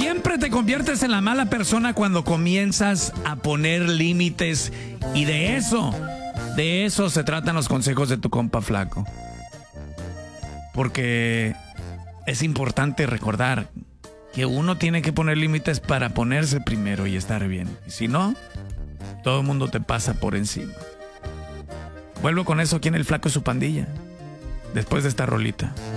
Siempre te conviertes en la mala persona cuando comienzas a poner límites. Y de eso se tratan los consejos de tu compa Flaco. Porque es importante recordar que uno tiene que poner límites para ponerse primero y estar bien. Y si no, todo el mundo te pasa por encima. Vuelvo con eso aquí en El Flaco y su pandilla, después de esta rolita.